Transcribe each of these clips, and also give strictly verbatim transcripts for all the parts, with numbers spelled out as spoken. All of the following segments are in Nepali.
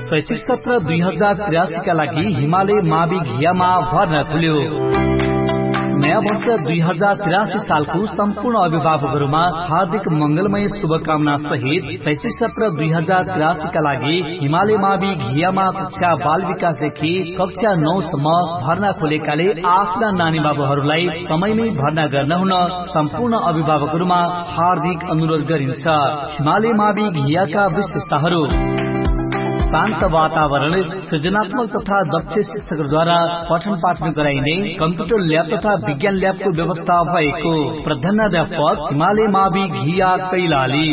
शैक्षिक सत्र दुई हजार त्रियासी का लागि हिमालय मावि घियामा भर्ना खुल्यो। नयाँ वर्ष दुई हजार त्रियासी सालको सम्पूर्ण अभिभावकहरूमा हार्दिक मंगलमय शुभकामना सहित शैक्षिक सत्र दुई हजार त्रियासी का लागि हिमालय मावि घियामा कक्षा बाल विकासदेखि कक्षा नौसम्म भर्ना खोलेकाले आफ्ना नानी बाबुहरूलाई समयमै भर्ना गर्न हुन सम्पूर्ण अभिभावकहरूमा हार्दिक अनुरोध गरिन्छ। हिमालय मावि घियाका विशेषताहरू: शान्त वातावरण, सृजनात्मक तथा दक्ष शिक्षकद्वारा पठन पाठन गराइने कम्प्युटर ल्याब तथा विज्ञान ल्याबको व्यवस्था भएको। प्रधानाध्यापक हिमालय मावि घिया कैलाली।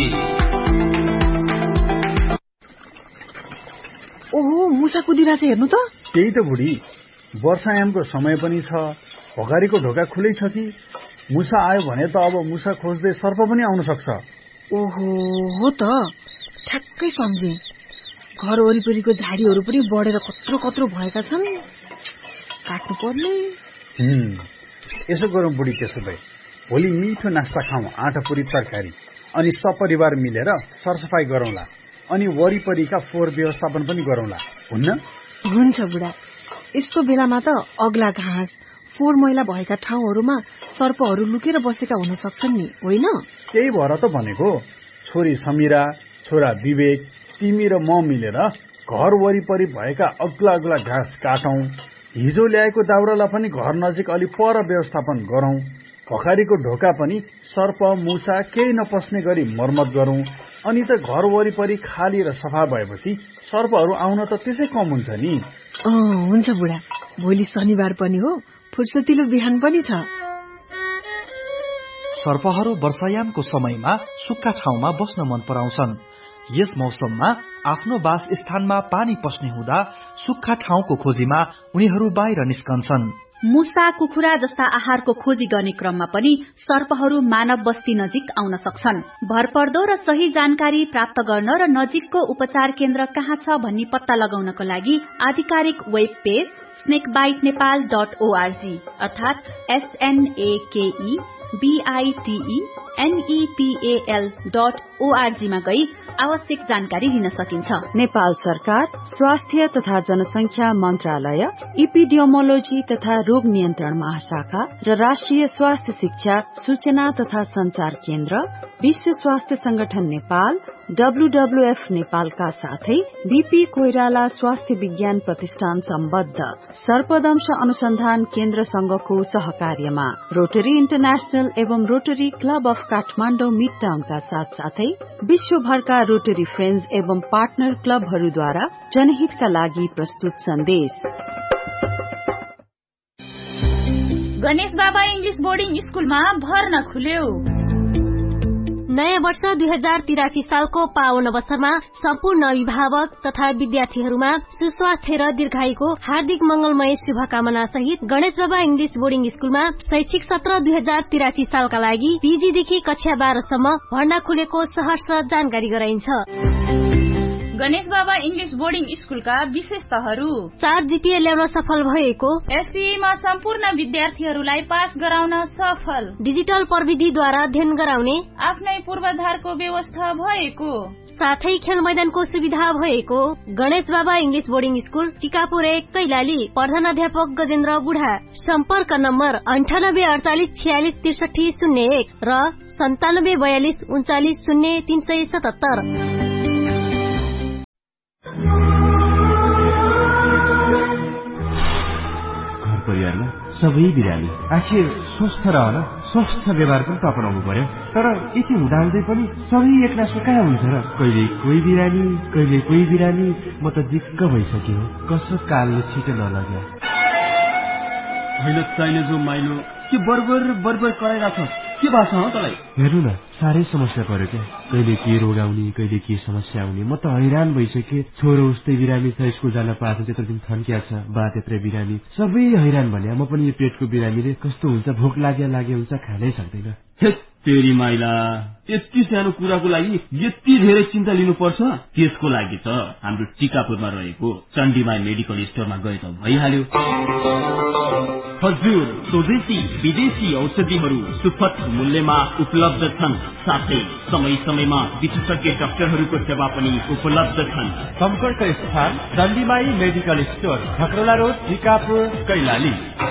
ओहो, मुसा कुदिरा चाहिँ हेर्नु त। त्यही त बुढी, वर्षायामको समय पनि छ, भगारीको ढोका खुलै छ कि मुसा आयो भने त अब मुसा खोज्दै सर्प पनि आउन सक्छ। ओहो, हो त, ठ्याक्कै सम्झे। घर वरिपरिको झाडीहरू पनि बढेर कत्रो कत्रो भएका छन्, काट्नु पर्ने। हम्म यसो गरौँ बुढी, त्यसो भए भोलि मिठो नास्ता खाउँ, आँटा पुरी तरकारी, अनि सपरिवार मिलेर सरसफाई गरौँला, अनि वरिपरिका फोहोर व्यवस्थापन पनि गरौँला, हुन्न? हुन्छ बुढा। यस्तो बेलामा त अग्ला घाँस, फोहोर मैला भएका ठाउँहरूमा सर्पहरू लुकेर बसेका हुन सक्छन् नि, होइन? त्यही भएर त भनेको, छोरी समीरा, छोरा विवेक, तिमी र म मिलेर घर वरिपरि भएका अग्ला अग्ला घाँस काटौं, हिजो ल्याएको दाउरालाई पनि घर नजिक अलि पर व्यवस्थापन गरौं, भखारीको ढोका पनि सर्प मुसा केही नपस्ने गरी मर्मत गरौं, अनि त घर वरिपरि खाली र सफा भएपछि सर्पहरू आउन त त्यसै कम हुन्छ नि। अँ हुन्छ बुढा, भोलि शनिबार पनि हो, फुर्सदिलो बिहान पनि छ। सर्पहरू वर्षायामको समयमा सुक्खा ठाउँमा बस्न मन पराउँछन्। यस मौसममा आफ्नो वास स्थानमा पानी पस्ने हुँदा सुक्खा ठाउँको खोजीमा उनीहरू बाहिर निस्कन्छन्। मुसा, कुखुरा जस्ता आहारको खोजी गर्ने क्रममा पनि सर्पहरू मानव बस्ती नजिक आउन सक्छन्। भरपर्दो र सही जानकारी प्राप्त गर्न र नजिकको उपचार केन्द्र कहाँ छ भन्ने पत्ता लगाउनको लागि आधिकारिक web page स्नेकबाइट Nepal dot ORG अर्थात एसएनएकेई बीआईटीई एनईपीएल डट ओआरजी मा गई आवश्यक जानकारी लिन सकिन्छ। नेपाल सरकार, स्वास्थ्य तथा जनसंख्या मन्त्रालय, इपिडियोमोलोजी तथा रोग नियन्त्रण महाशाखा र राष्ट्रिय स्वास्थ्य शिक्षा सूचना तथा संचार केन्द्र, विश्व स्वास्थ्य संगठन नेपाल, डब्लूडब्लूएफ नेपालका साथै बीपी कोइराला स्वास्थ्य विज्ञान प्रतिष्ठान सम्बद्ध सर्पदंश अनुसन्धान केन्द्र संघको सहकार्यमा रोटरी इन्टरनेशनल एवं rotary club of Kathmandu mid टाउनका साथ साथै विश्वभरका रोटरी फ्रेन्ड्स एवं पार्टनर क्लबहरूद्वारा जनहितका लागि प्रस्तुत सन्देश। गणेश बाबा इंग्लिश बोर्डिङ स्कूलमा भर्ना खुल्यो। नयाँ वर्ष दुई हजार तिरासी सालको पावन अवसरमा सम्पूर्ण अभिभावक तथा विद्यार्थीहरूमा सुस्वास्थ्य र दीर्घायुको हार्दिक मंगलमय शुभकामना सहित गणेश बाबा इंग्लिश बोर्डिङ स्कूलमा शैक्षिक सत्र दुई हजार तिरासी सालका लागि पीजीदेखि कक्षा बाह्रसम्म भर्ना खुलेको सहर्ष जानकारी गराइन्छ। गणेश बाबा इंग्लिश बोर्डिङ स्कूलका विशेषताहरू: चार जीपीए ल्याउन सफल भएको, एससीईमा सम्पूर्ण विद्यार्थीहरूलाई पास गराउन सफल, डिजिटल प्रविधिद्वारा अध्ययन गराउने आफ्नै पूर्वाधारको व्यवस्था भएको, साथै खेल मैदानको सुविधा भएको। गणेश बाबा इंग्लिश बोर्डिङ स्कूल, टिकापुर एक, कैलाली। प्रधानाध्यापक गजेन्द्र बुढा। सम्पर्क नम्बर अन्ठानब्बे अडचालिस छयालिस त्रिसठी शून्य एक र सन्तानब्बे बयालिस उन्चालिस शून्य तीन सय सतहत्तर। परिवारमा सबै बिरामी आखिर स्वस्थ रहन स्वस्थ व्यवहार पनि त अपनाउनु पर्यो। तर यति हुँदाहुँदै पनि सबै एकनासो कहाँ हुन्छ र? कहिले कोही बिरामी, कहिले कोही बिरामी। म त दिक्क भइसक्यो, कसो कालले छिटो नलग्यो। होइन चाहिने जो माइलो के बर्बर बर्बर कराइरहेको छ, के भएको छ तँलाई? हेर्नु न, साह्रै समस्या पर्यो क्या। कहिले के रोग आउने, कहिले के समस्या आउने। म त हैरान भइसकेँ। छोरो उस्तै बिरामी छ, स्कुल जान पाएको त्यत्रो दिन थन्किया छ, बा त्यत्रै बिरामी, सबै हैरान भने। म पनि यो पेटको बिरामीले कस्तो हुन्छ, भोक लाग्या लागे हुन्छ, खानै सक्दैन। हेत तेरी माइला, यति सानो कुराको लागि यति धेरै चिन्ता लिनुपर्छ? त्यसको लागि त हाम्रो टिकापुरमा रहेको चण्डीमाई मेडिकल स्टोरमा गए त भइहाल्यो। हजुर, स्वदेशी विदेशी औषधिहरू सुपथ मूल्यमा उपलब्ध छन्। साथै समय समयमा विशेषज्ञ डाक्टरहरूको सेवा पनि उपलब्ध छन्। सम्पर्क स्थान चण्डीमाई medical store, खकरला road, Tikapur, Kailali.